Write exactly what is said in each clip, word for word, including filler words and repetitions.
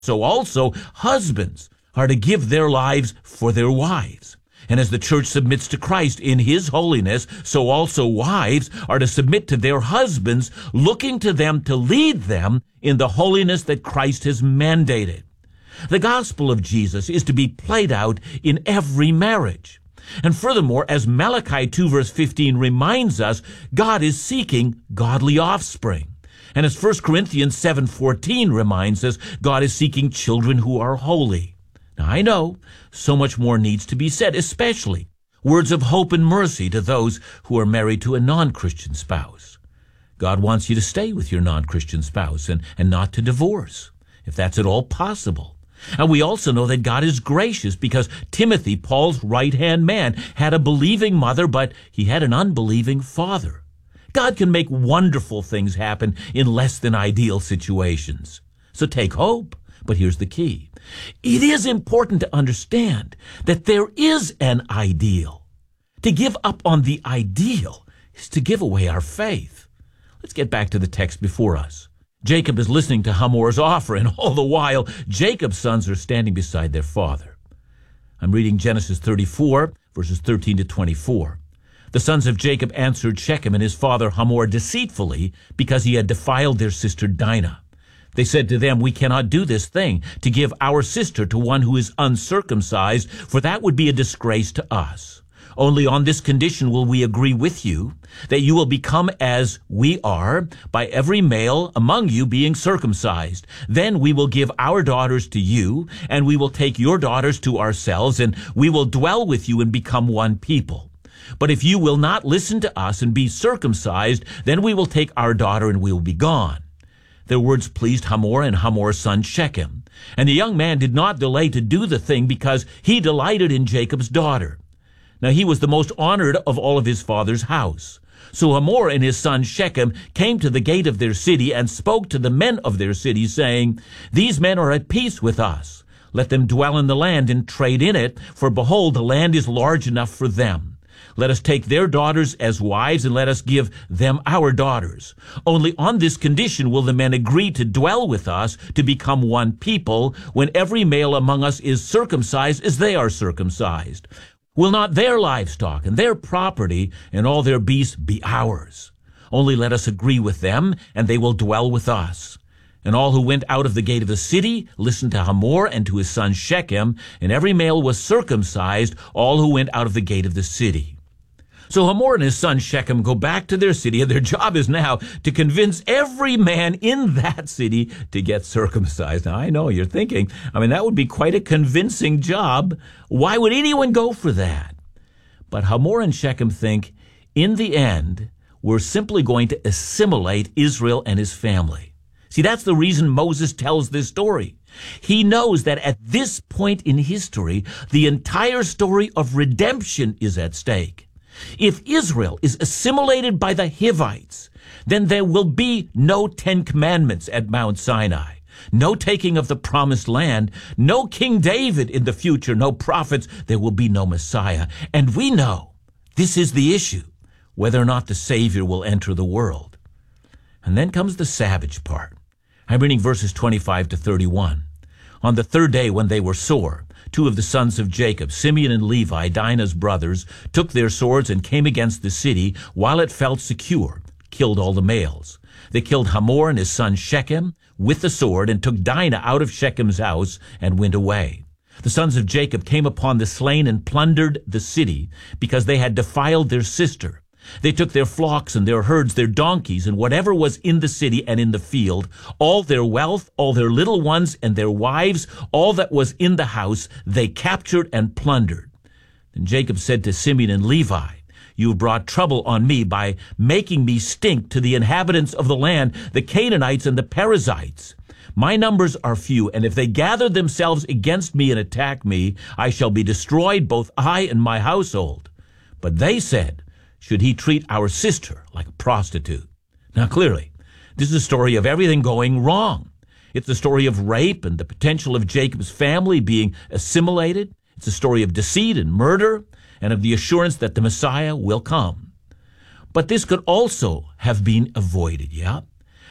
So also husbands are to give their lives for their wives. And as the church submits to Christ in his holiness, so also wives are to submit to their husbands, looking to them to lead them in the holiness that Christ has mandated. The gospel of Jesus is to be played out in every marriage. And furthermore, as Malachi two verse fifteen reminds us, God is seeking godly offspring. And as First Corinthians seven fourteen reminds us, God is seeking children who are holy. Now, I know so much more needs to be said, especially words of hope and mercy to those who are married to a non-Christian spouse. God wants you to stay with your non-Christian spouse and, and not to divorce, if that's at all possible. And we also know that God is gracious because Timothy, Paul's right-hand man, had a believing mother, but he had an unbelieving father. God can make wonderful things happen in less than ideal situations. So take hope. But here's the key. It is important to understand that there is an ideal. To give up on the ideal is to give away our faith. Let's get back to the text before us. Jacob is listening to Hamor's offer, and all the while, Jacob's sons are standing beside their father. I'm reading Genesis thirty-four, verses thirteen to twenty-four. The sons of Jacob answered Shechem and his father Hamor deceitfully because he had defiled their sister Dinah. They said to them, "We cannot do this thing, to give our sister to one who is uncircumcised, for that would be a disgrace to us. Only on this condition will we agree with you, that you will become as we are, by every male among you being circumcised. Then we will give our daughters to you, and we will take your daughters to ourselves, and we will dwell with you and become one people. But if you will not listen to us and be circumcised, then we will take our daughter and we will be gone." Their words pleased Hamor and Hamor's son Shechem. And the young man did not delay to do the thing because he delighted in Jacob's daughter. Now he was the most honored of all of his father's house. So Hamor and his son Shechem came to the gate of their city and spoke to the men of their city, saying, "These men are at peace with us. Let them dwell in the land and trade in it, for behold, the land is large enough for them. Let us take their daughters as wives, and let us give them our daughters. Only on this condition will the men agree to dwell with us, to become one people, when every male among us is circumcised as they are circumcised. Will not their livestock and their property and all their beasts be ours? Only let us agree with them, and they will dwell with us." And all who went out of the gate of the city listened to Hamor and to his son Shechem, and every male was circumcised, all who went out of the gate of the city. So Hamor and his son Shechem go back to their city, and their job is now to convince every man in that city to get circumcised. Now, I know you're thinking, I mean, that would be quite a convincing job. Why would anyone go for that? But Hamor and Shechem think, in the end, we're simply going to assimilate Israel and his family. See, that's the reason Moses tells this story. He knows that at this point in history, the entire story of redemption is at stake. If Israel is assimilated by the Hivites, then there will be no Ten Commandments at Mount Sinai, no taking of the promised land, no King David in the future, no prophets, there will be no Messiah. And we know this is the issue, whether or not the Savior will enter the world. And then comes the savage part. I'm reading verses twenty-five to thirty-one. On the third day when they were sore, two of the sons of Jacob, Simeon and Levi, Dinah's brothers, took their swords and came against the city while it felt secure, killed all the males. They killed Hamor and his son Shechem with the sword and took Dinah out of Shechem's house and went away. The sons of Jacob came upon the slain and plundered the city because they had defiled their sister. They took their flocks and their herds, their donkeys, and whatever was in the city and in the field, all their wealth, all their little ones and their wives, all that was in the house, they captured and plundered. Then Jacob said to Simeon and Levi, "You have brought trouble on me by making me stink to the inhabitants of the land, the Canaanites and the Perizzites. My numbers are few, and if they gather themselves against me and attack me, I shall be destroyed, both I and my household." But they said, "Should he treat our sister like a prostitute?" Now clearly, this is a story of everything going wrong. It's a story of rape and the potential of Jacob's family being assimilated. It's a story of deceit and murder and of the assurance that the Messiah will come. But this could also have been avoided, yeah?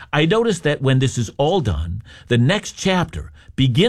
I notice that when this is all done, the next chapter begins